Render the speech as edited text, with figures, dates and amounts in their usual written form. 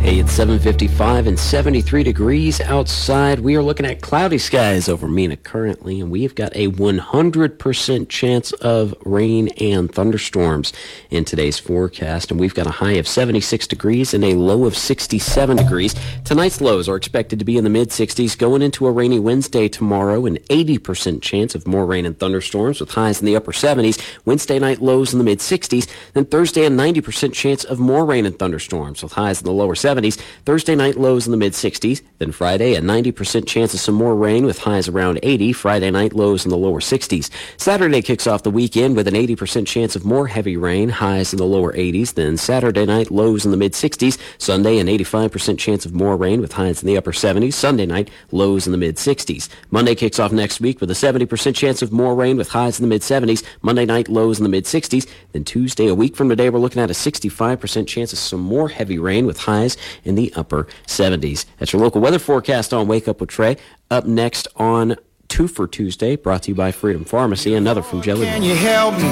Hey, it's 7:55 and 73 degrees outside. We are looking at cloudy skies over Mena currently, and we've got a 100% chance of rain and thunderstorms in today's forecast. And we've got a high of 76 degrees and a low of 67 degrees. Tonight's lows are expected to be in the mid-60s, going into a rainy Wednesday tomorrow, an 80% chance of more rain and thunderstorms with highs in the upper 70s. Wednesday night lows in the mid-60s. Then Thursday, a 90% chance of more rain and thunderstorms with highs in the lower 70s. Thursday night lows in the mid-60s. Then Friday, a 90% chance of some more rain with highs around 80. Friday night lows in the lower 60s. Saturday kicks off the weekend with an 80% chance of more heavy rain, highs in the lower 80s. Then Saturday night lows in the mid-60s. Sunday, an 85% chance of more rain with highs in the upper 70s. Sunday night lows in the mid-60s. Monday kicks off next week with a 70% chance of more rain with highs in the mid-70s. Monday night lows in the mid-60s. Then Tuesday, a week from today, we're looking at a 65% chance of some more heavy rain with highs in the upper 70s. That's your local weather forecast on Wake Up with Trey. Up next on Two for Tuesday, brought to you by Freedom Pharmacy, another from Jelly Roll. Can you help me?